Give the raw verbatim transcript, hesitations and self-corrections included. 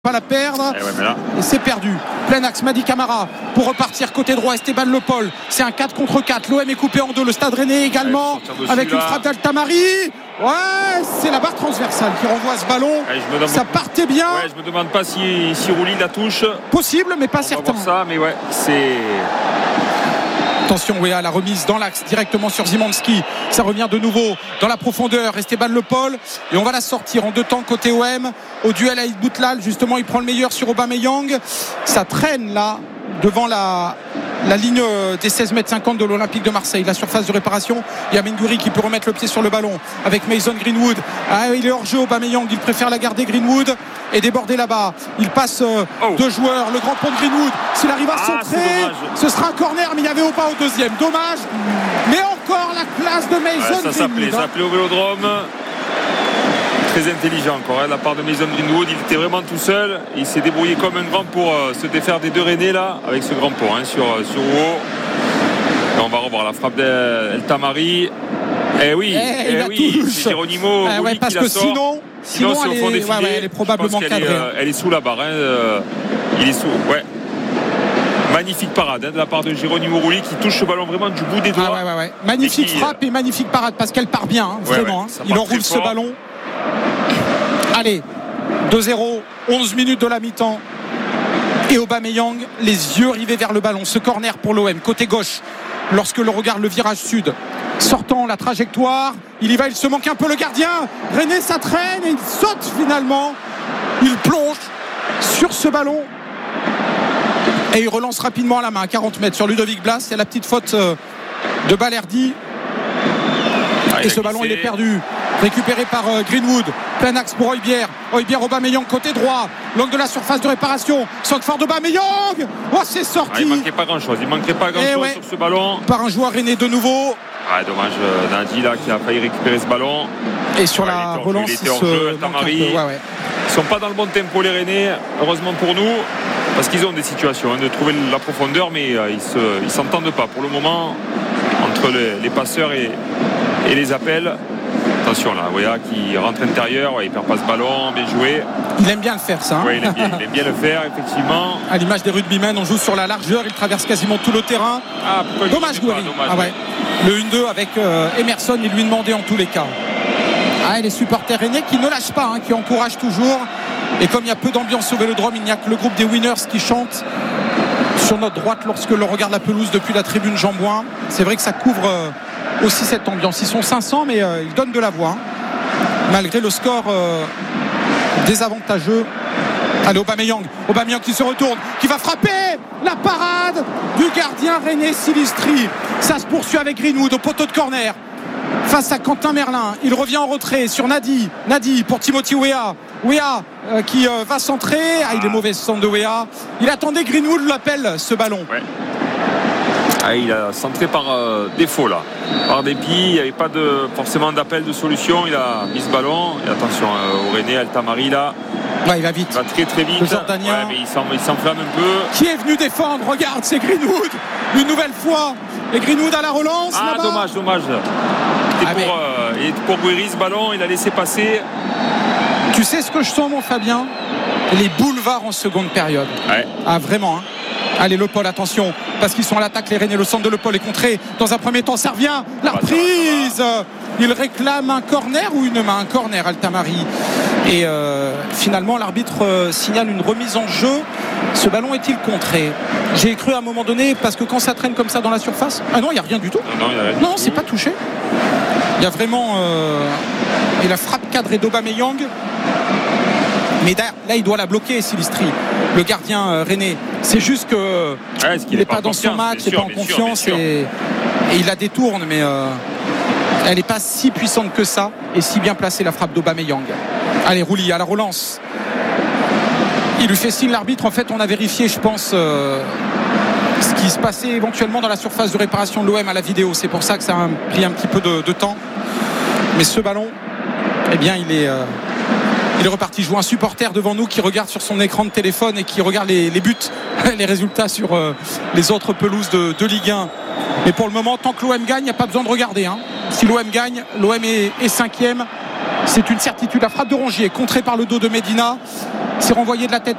Pas la perdre et, ouais, là... et c'est perdu. Plein axe, Mady Camara pour repartir côté droit. Esteban Le Paul, c'est un quatre contre quatre. L'O M est coupé en deux. Le Stade Rennais également ouais, avec une là. frappe d'Altamari. Ouais, c'est la barre transversale qui renvoie ce ballon. Ouais, demande... Ça partait bien. Ouais, je me demande pas si, si Rouli la touche. Possible, mais pas On certain. Va voir ça, mais ouais, c'est. Attention, oui, à la remise dans l'axe directement sur Szymanski. Ça revient de nouveau dans la profondeur. Esteban Le Paul. Et on va la sortir en deux temps côté O M. Au duel avec Boutlal, justement, il prend le meilleur sur Aubameyang. Ça traîne là devant la, la ligne des seize mètres cinquante de l'Olympique de Marseille. La surface de réparation. Il y a Mendouri qui peut remettre le pied sur le ballon avec Mason Greenwood. Ah, il est hors jeu, Aubameyang. Il préfère la garder, Greenwood, et déborder là-bas. Il passe euh, oh. deux joueurs. Le grand pont de Greenwood. S'il arrive à ah, centrer, ce sera un corner, mais il y avait au pas au deuxième. Dommage. Mais encore la place de Mason ouais, ça Greenwood. Ça s'appelait au Vélodrome. Très intelligent encore hein, de la part de Mason Greenwood. Il était vraiment tout seul. Il s'est débrouillé comme un grand pour euh, se défaire des deux Rennais là avec ce grand pont hein, sur, euh, sur Rouault. Et on va revoir la frappe d'El Tamari. Eh oui, eh, eh oui c'est Geronimo ah, ouais, parce qui la que sort. Sinon, sinon, sinon elle, est, ouais, ouais, elle est probablement cadrée. Elle, euh, elle est sous la barre. Hein, euh, il est sous. Ouais. Magnifique parade hein, de la part de Geronimo Rulli qui touche ce ballon vraiment du bout des doigts. Ah ouais, ouais, ouais. Magnifique qui, frappe et magnifique parade parce qu'elle part bien, hein, vraiment. Ouais, ouais, hein. Il enroule ce ballon. Allez, deux zéro, onze minutes de la mi-temps. Et Aubameyang, les yeux rivés vers le ballon. Ce corner pour l'O M, côté gauche, lorsque l'on regarde le virage sud. Sortant la trajectoire, il y va, il se manque un peu le gardien. René, ça traîne et il saute finalement. Il plonge sur ce ballon. Et il relance rapidement à la main à quarante mètres sur Ludovic Blas. C'est la petite faute de Balerdi. Ah, et ce ballon il est perdu. Récupéré par Greenwood. Plein axe pour Højbjerg. Højbjerg, Aubameyang côté droit. L'angle de la surface de réparation. Centre fort d'Aubameyang. Oh, c'est sorti. Ah, il manquait pas grand chose. Il manquait pas grand et chose ouais. sur ce ballon. Par un joueur Rennais de nouveau. Ah, dommage Nadi là qui a failli récupérer ce ballon. Et sur ouais, la relance, il était hors jeu. Tamari. Ouais, ouais. Ils sont pas dans le bon tempo les Rennais. Heureusement pour nous. Parce qu'ils ont des situations hein, de trouver la profondeur, mais euh, ils ne s'entendent pas pour le moment entre les, les passeurs et, et les appels. Attention là, Wea qui rentre intérieur, ouais, il perd pas ce ballon, bien joué. Il aime bien le faire ça. Hein. Oui, il aime, bien, il aime bien le faire, effectivement. À l'image des rugbymen, on joue sur la largeur, il traverse quasiment tout le terrain. Ah, dommage, Gouiri. Ah, ouais. Le un deux avec euh, Emerson, il lui demandait en tous les cas. Ah, et les supporters rennais qui ne lâchent pas, hein, qui encouragent toujours. Et comme il y a peu d'ambiance au Vélodrome, il n'y a que le groupe des Winners qui chante sur notre droite lorsque l'on regarde la pelouse depuis la tribune Jean-Bouin. C'est vrai que ça couvre euh, aussi cette ambiance. Ils sont cinq cents, mais euh, ils donnent de la voix, hein, malgré le score euh, désavantageux. Allez, Aubameyang, Aubameyang qui se retourne, qui va frapper. La parade du gardien René Silistri. Ça se poursuit avec Greenwood au poteau de corner face à Quentin Merlin. Il revient en retrait sur Nadi. Nadi pour Timothy Weah. Weah euh, qui euh, va centrer. Ah, il est mauvais ce centre de Weah. Il attendait Greenwood l'appelle ce ballon. Ouais. Ah, il a centré par euh, défaut là. Par dépit, il n'y avait pas de, forcément d'appel de solution. Il a mis ce ballon. Et attention euh, au Rennais, Al Tamari là. Ouais, il va vite. Il va très très vite. Le Jordanien. Ouais, mais il s'enflamme un peu. Qui est venu défendre? Regarde, c'est Greenwood. Une nouvelle fois. Et Greenwood à la relance. Ah, là-bas. dommage, dommage. Et ah, pour, euh, et pour Gouiri, ce ballon, il a laissé passer. Tu sais ce que je sens, mon Fabien? Les boulevards en seconde période. Ouais. Ah, vraiment, hein. Allez, Le Paul, attention, parce qu'ils sont à l'attaque, les Rennais. Le centre de Le Paul est contré. Dans un premier temps, ça revient. La reprise. Il réclame un corner ou une main? Un corner, Al Tamari. Et euh, finalement, l'arbitre euh, signale une remise en jeu. Ce ballon est-il contré? J'ai cru à un moment donné, parce que quand ça traîne comme ça dans la surface. Ah non, il n'y a rien du tout. Non, non, rien non c'est pas touché. Il y a vraiment. Euh, et la frappe cadrée d'Aubameyang. Mais là, il doit la bloquer, Silistri, le gardien euh, Rennais. C'est juste que ouais, il n'est pas, pas dans son match, il n'est pas en confiance et, et il la détourne, mais euh, elle n'est pas si puissante que ça et si bien placée la frappe d'Aubameyang. Allez, Rouli à la relance. Il lui fait signe l'arbitre. En fait, on a vérifié, je pense, euh, ce qui se passait éventuellement dans la surface de réparation de l'O M à la vidéo. C'est pour ça que ça a pris un petit peu de, de temps. Mais ce ballon, eh bien, il est. Euh, Il est reparti. Je vois un supporter devant nous qui regarde sur son écran de téléphone et qui regarde les, les buts, les résultats sur euh, les autres pelouses de, de Ligue un. Mais pour le moment, tant que l'O M gagne, il n'y a pas besoin de regarder, hein. Si l'O M gagne, l'O M est, est cinquième. C'est une certitude. La frappe de Rongier, contrée par le dos de Medina. C'est renvoyé de la tête